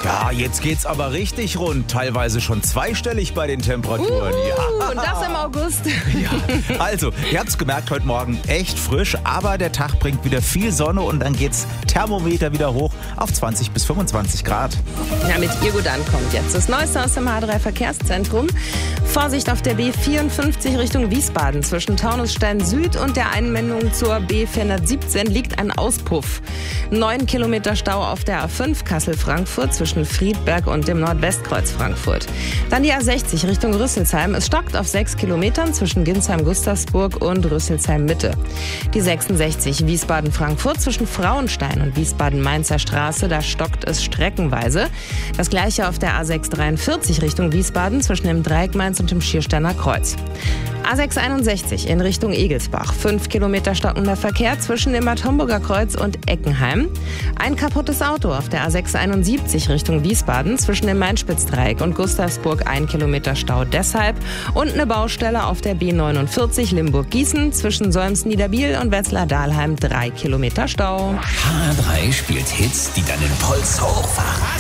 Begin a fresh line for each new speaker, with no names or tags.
Ja, jetzt geht's aber richtig rund. Teilweise schon zweistellig bei den Temperaturen.
Und das im August.
Ja. Also, ihr habt's gemerkt, heute Morgen echt frisch, aber der Tag bringt wieder viel Sonne und dann geht's Thermometer wieder hoch auf 20 bis 25 Grad.
Ja, mit ihr gut ankommt jetzt das Neueste aus dem H3 Verkehrszentrum. Vorsicht auf der B54 Richtung Wiesbaden. Zwischen Taunusstein Süd und der Einmündung zur B417 liegt ein Auspuff. 9 Kilometer Stau auf der A5 Kassel-Frankfurt zwischen Friedberg und dem Nordwestkreuz Frankfurt. Dann die A60 Richtung Rüsselsheim. Es stockt auf 6 Kilometern zwischen Ginsheim-Gustavsburg und Rüsselsheim-Mitte. Die 66 Wiesbaden-Frankfurt zwischen Frauenstein und Wiesbaden-Mainzer Straße. Da stockt es streckenweise. Das gleiche auf der A643 Richtung Wiesbaden zwischen dem Dreieck Mainz und dem Schiersteiner Kreuz. A661 in Richtung Egelsbach. 5 Kilometer stockender Verkehr zwischen dem Bad Homburger Kreuz und Eckenheim. Ein kaputtes Auto auf der A671 Richtung Wiesbaden zwischen dem Mainspitzdreieck und Gustavsburg. 1 Kilometer Stau deshalb. Und eine Baustelle auf der B49 Limburg-Gießen zwischen Solms-Niederbiel und Wetzlar-Dahlheim. 3 Kilometer Stau.
H3 spielt Hits, die deinen Puls hochfahren.